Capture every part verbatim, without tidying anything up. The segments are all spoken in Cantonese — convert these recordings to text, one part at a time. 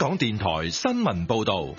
港電台新聞報道。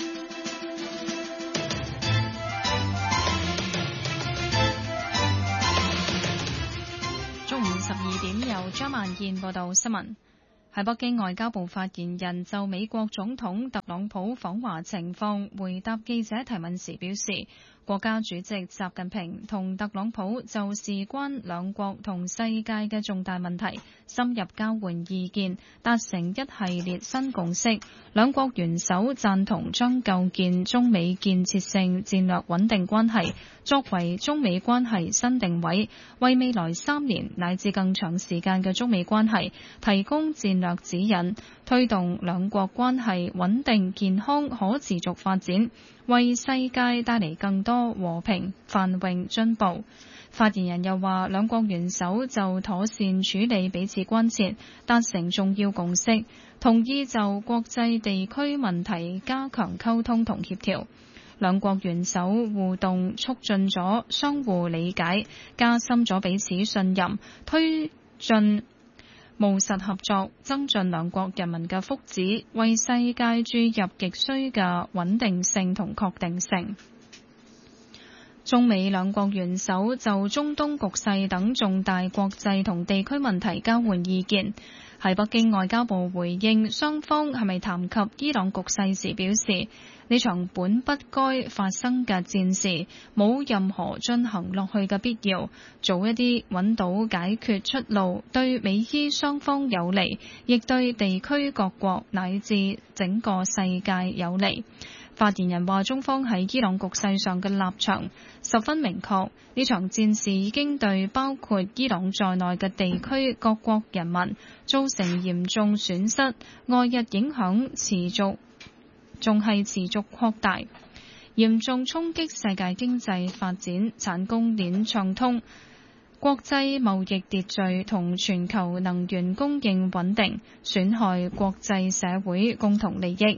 中午十二點，由張萬燕報道新聞。喺北京，外交部發言人就美國總統特朗普訪華情況回答記者提問時表示，國家主席習近平同特朗普就事關兩國同世界嘅重大問題深入交換意見，達成一系列新共識。兩國元首贊同將構建中美建設性戰略穩定關係作為中美關係新定位，為未來三年乃至更長時間嘅中美關係提供戰略指引，推動兩國關係穩定、健康、可持續發展，為世界帶嚟更多和平、繁榮、進步。發言人又話，兩國元首就妥善處理彼此關切達成重要共識，同意就國際地區問題加強溝通同協調。兩國元首互動促進咗相互理解，加深咗彼此信任，推進務實合作，增進兩國人民嘅福祉，為世界注入極需嘅穩定性同確定性。中美兩國元首就中東局勢等重大國際同地區問題交換意見。喺北京，外交部回應雙方係咪談及伊朗局勢時表示，呢場本不該發生嘅戰事冇任何進行落去嘅必要，早一啲揾到解決出路，對美伊雙方有利，亦對地區各國乃至整個世界有利。發言人話，中方喺伊朗局勢上嘅立場十分明確，呢場戰事已經對包括伊朗在內嘅地區各國人民造成嚴重損失，外日影響持續，仲係持續擴大，嚴重衝擊世界經濟發展、產供鏈暢通、國際貿易秩序同全球能源供應穩定，損害國際社會共同利益。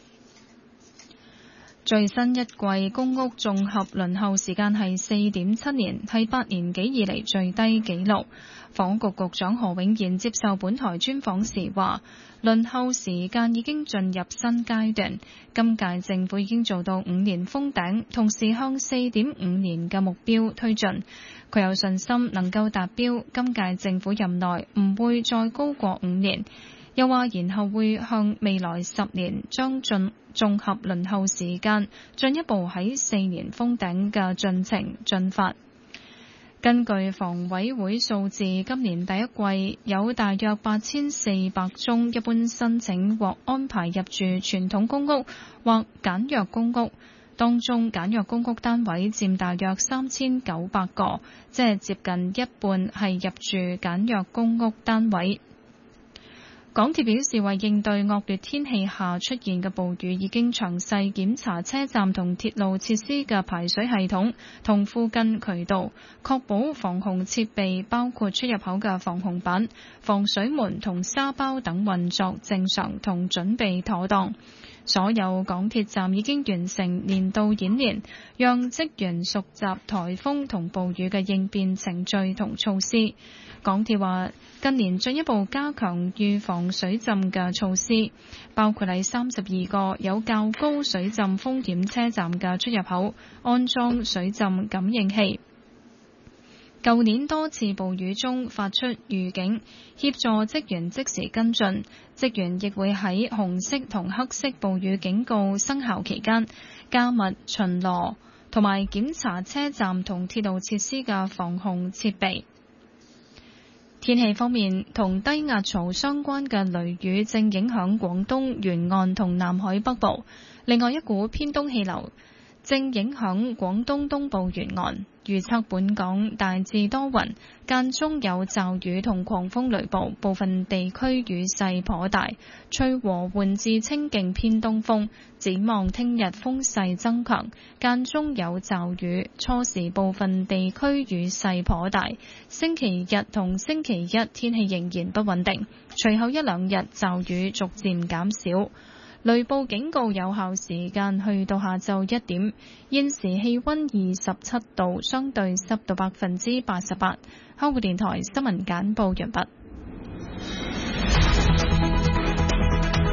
最新一季公屋綜合輪候時間係四點七年，係八年幾以嚟最低紀錄。房屋局局長何永賢接受本台專訪時話，輪候時間已經進入新階段，今屆政府已經做到五年封頂，同時向四點五年嘅目標推進。佢有信心能夠達標，今屆政府任內唔會再高過五年。又話，然後會向未來十年將進綜合輪候時間進一步喺四年封頂嘅進程進發。根據房委會數字，今年第一季有大約八千四百宗一般申請獲安排入住傳統公屋或簡約公屋，當中簡約公屋單位佔大約三千九百個，即係接近一半係入住簡約公屋單位。港鐵表示，為應對惡劣天氣下出現嘅暴雨，已經詳細檢查車站同鐵路設施嘅排水系統同附近渠道，確保防洪設備包括出入口嘅防洪板、防水門同沙包等運作正常同準備妥當。所有港鐵站已經完成年度演練，讓職員熟習颱風同暴雨嘅應變程序同措施。港鐵話，近年進一步加強預防水浸嘅措施，包括喺三十二個有較高水浸風險車站嘅出入口安裝水浸感應器。舊年多次暴雨中發出預警，協助職員即時跟進。職員亦會喺紅色同黑色暴雨警告生效期間，加密巡邏同埋檢查車站同鐵路設施嘅防洪設備。天氣方面，同低壓槽相關嘅雷雨正影響廣東沿岸同南海北部，另外一股偏東氣流正影響廣東東部沿岸。預測本港大致多雲，間中有驟雨同狂風雷暴，部分地區雨勢頗大，吹和緩至清勁偏東風。展望聽日風勢增強，間中有驟雨，初時部分地區雨勢頗大。星期日同星期一天氣仍然不穩定，隨後一兩日驟雨逐漸減少。雷暴警告有效時間去到下晝一點。現時氣溫二十七度，相對濕度百分之八十八。香港電台新聞簡報完畢。 經濟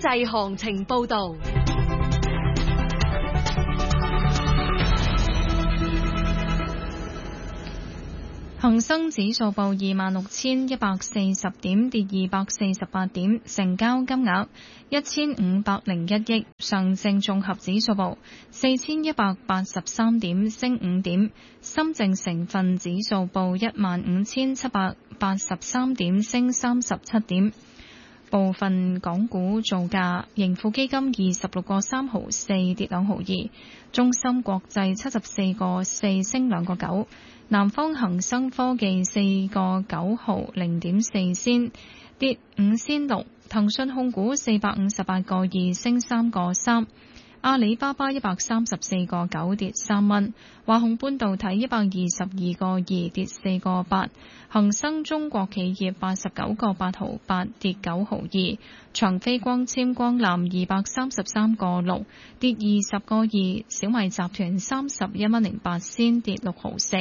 濟行情報導。 恒生指數報二萬六千一百四十點，跌二百四十八點，成交金額一千五百零一億。上證綜合指數報四千一百八十三點，升五點。深證成分指數報一萬五千七百八十三點，升三十七點。部分港股造價，盈富基金二十六個三毫四，跌兩毫二。中芯國際七十四個四，升兩個九。南方恒生科技四個九毫零點四仙，跌五仙六。騰訊控股四百五十八個二，升三個三。阿里巴巴一百三十四個九，跌三蚊。華虹半導體一百二十二個二，跌四個八。恒生中國企業八十九個八毫八，跌九毫二。長飛光纖光纜二百三十三個六，跌二十個二。小米集團三十一蚊零八仙，跌六毫四。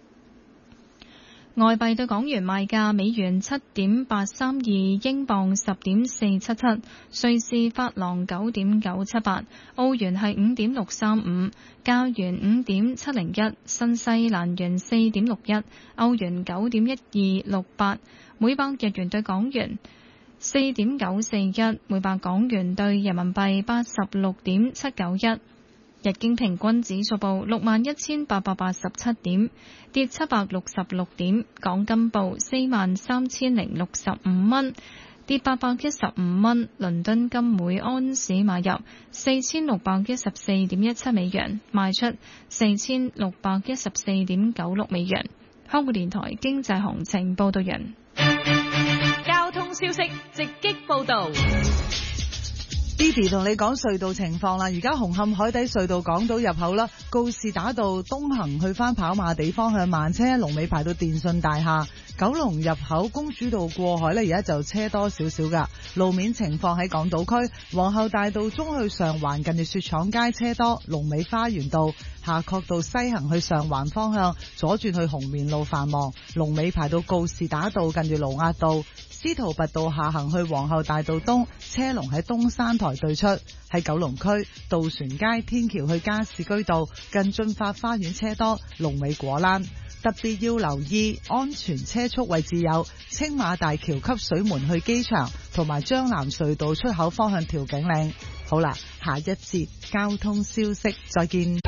外幣對港元賣價：美元七點八三二，英鎊十點四七七，瑞士法郎九點九七八，澳元係五點六三五，加元五點七零一，新西蘭元四點六一，歐元九點一二六八，每百日元對港元四點九四一，每百港元對人民幣八十六點七九一。日經平均指數報六萬一千八百八十七點，跌七百六十六點。港金報四萬三千零六十五蚊，跌八百一十五蚊。倫敦金每安士買入四千六百一十四點一七美元，賣出四千六百一十四點九六美元。香港電台經濟行情報道人。 交通消息直擊報道。 Didi 同你講隧道情況啦，而家紅磡海底隧道港島入口啦，告士打道東行去翻跑馬地方向慢車，龍尾排到電信大廈。九龍入口公主道過海呢，而家就車多少少噶。路面情況喺港島區皇后大道中去上環近住雪廠街車多，龍尾花園道夏慤道西行去上環方向左轉去紅棉路繁忙，龍尾排到告士打道近住盧押道。司徒拔道下行去皇后大道東，車龍喺東山台對出。喺九龍區渡船街天橋去加士居道近駿發花園車多，龍尾果欄。特別要留意安全車速位置有青馬大橋汲水門去機場，同埋將藍隧道出口方向調景嶺。好啦，下一節交通消息再見。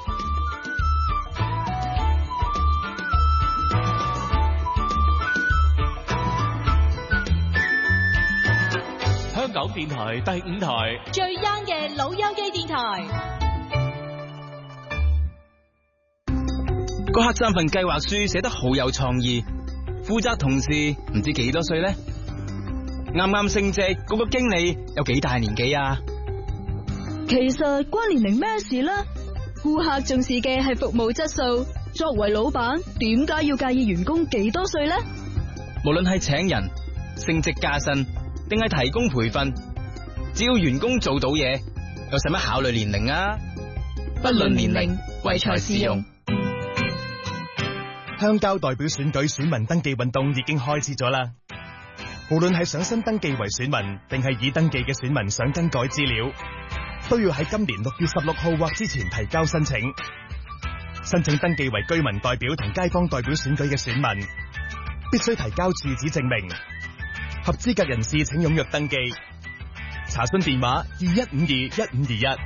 香港電台第五台最 young 嘅老友記電台。 個黑三份計劃書寫得好有創意，負責同事唔知幾多歲呢？啱啱升職嗰個經理有幾大年紀啊？ 其實關年齡咩事呢？顧客重視嘅係服務質素，作為老闆點解要介意員工幾多歲呢？ 無論係請人、升職加薪定係提供培訓，只要員工做到嘢，又使乜考慮年齡啊？不論年齡，唯才是用。 鄉郊代表選舉選民登記運動已經開始咗啦。無論係想新登記為選民，定係已登記嘅選民想更改資料，都要喺今年六月十六號或之前提交申請。申請登記為居民代表同街坊代表選舉嘅選民，必須提交住址證明。合資格人士請踴躍登記。查詢電話二一五二一五二一。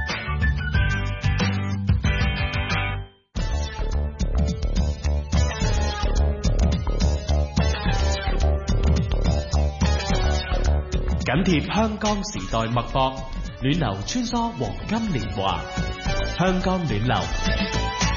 緊貼香港時代脈搏，暖流穿梭黃金年華，香港暖流。